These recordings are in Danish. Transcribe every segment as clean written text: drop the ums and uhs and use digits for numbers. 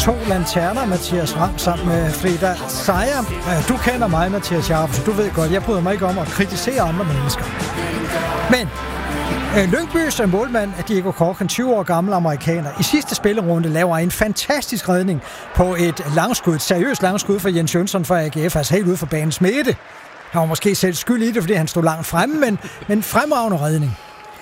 to lanterner, Mathias Ram, sammen med Frida Sejer. Du kender mig, Mathias Jarp, så du ved godt, jeg bryder mig ikke om at kritisere andre mennesker. Men Lyngbys målmand Diego Cochrane, 20 år gammel amerikaner, i sidste spillerunde laver en fantastisk redning på et langskud, et seriøst langskud for Jens Jønsson fra AGF, altså helt ude for banens midte. Han var måske selv skyld i det, fordi han stod langt fremme, men fremragende redning.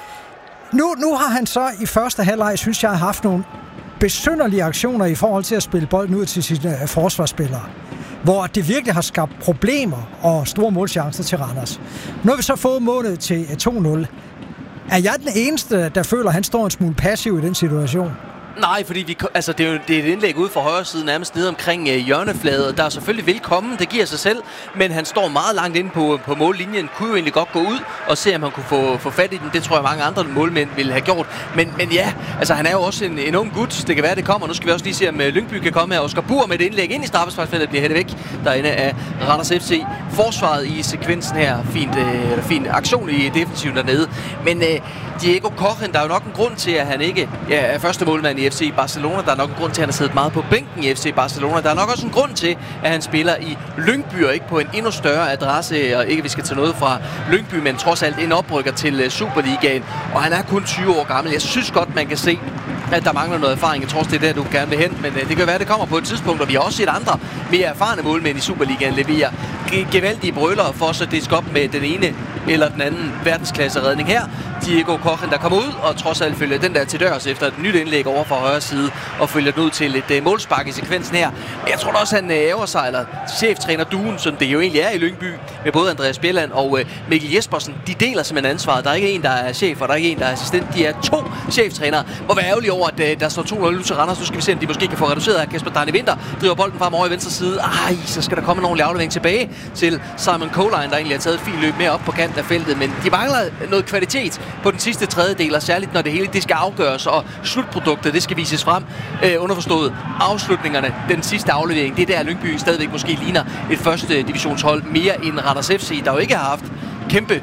Nu har han så i første halvleg, synes jeg, haft nogle besynderlige aktioner i forhold til at spille bolden ud til sine forsvarsspillere, hvor det virkelig har skabt problemer og store målchancer til Randers. Nu har vi så fået målet til 2-0. Er jeg den eneste, der føler, at han står en smule passiv i den situation? Nej, fordi det er jo et indlæg ude fra højre side, nærmest nede omkring hjørnefladet. Der er selvfølgelig velkommen, det giver sig selv, men han står meget langt inde på mållinjen. Kunne jo egentlig godt gå ud og se, om han kunne få fat i den. Det tror jeg, mange andre målmænd ville have gjort. Men ja, altså han er jo også en ung gut. Det kan være, det kommer. Nu skal vi også lige se, om Lyngby kan komme her. Oscar Bur med et indlæg ind i straffesparksfeltet, bliver hættet væk derinde af Randers FC. Forsvaret i sekvensen her. Fin aktion i defensiven dernede. Men Diego Cochrane, der er jo nok en grund til, at han ikke er første målmand i FC Barcelona. Der er nok en grund til, at han har siddet meget på bænken i FC Barcelona. Der er nok også en grund til, at han spiller i Lyngby og ikke på en endnu større adresse. Og ikke, at vi skal tage noget fra Lyngby, men trods alt en oprykker til Superligaen. Og han er kun 20 år gammel. Jeg synes godt, man kan se, at der mangler noget erfaring. Jeg tror også, det er der, du gerne vil hen. Men det kan være, det kommer på et tidspunkt, og vi har også set andre mere erfarne målmænd i Superligaen levere gevaldige brøller for så det skal op med den ene eller den anden verdensklasse-redning her. Diego Cochrane, der kommer ud og trods alt følger den der til dørs efter et nyt indlæg over fra højre side og følger den ud til et målspark i sekvensen her. Men jeg tror også, han æver sig, eller cheftræner Duen, som det jo egentlig er i Lyngby, med både Andreas Bjelland og Mikkel Jespersen. De deler simpelthen ansvaret. Der er ikke en, der er chef, og der er ikke en, der er assistent. De er to cheftrænere. Hvor være ærgerlig over, at der står 2-0 til Randers. Nu skal vi se, om de måske kan få reduceret af Kasper Darni Winther. Driver bolden frem over i venstre side. Så skal der komme en ordentlig aflevering tilbage til Simon Colijn, der egentlig har taget et fint løb mere op på kanten af feltet. Men de mangler noget kvalitet på den sidste tredjedel, og særligt når det hele det skal afgøres, og slutproduktet det skal vises frem. Underforstået afslutningerne, den sidste aflevering, det er der Lyngby stadigvæk måske ligner et første divisionshold mere end Randers FC, der jo ikke har haft kæmpe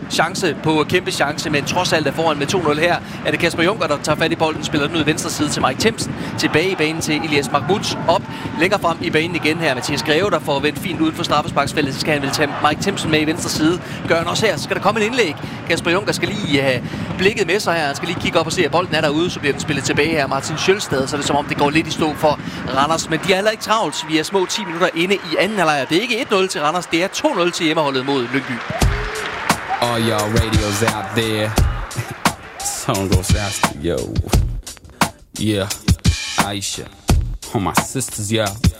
chance, men trods alt er foran med 2-0 her. Er det Kasper Junker, der tager fat i bolden, spiller den ud i venstre side til Mike Themsen, tilbage i banen til Elias Mahmoud, op, længere frem i banen igen her. Mathias Greve, der får vendt fint uden for straffesparksfeltet, så skal han vel tage Mike Themsen med i venstre side. Gør han også her, så skal der komme en indlæg. Kasper Junker skal lige have blikket med sig her, han skal lige kigge op og se, at bolden er derude, så bliver den spillet tilbage her. Martin Sjølstad, så er det som om det går lidt i stå for Randers, men de er heller ikke travlt. Vi er små 10 minutter inde i anden halvleg. Det er ikke 1-0 til Randers, det er 2-0 til hjemmeholdet mod Lyngby. All y'all radios out there. Song goes out to yo. Yeah, Aisha. All my sisters, yeah.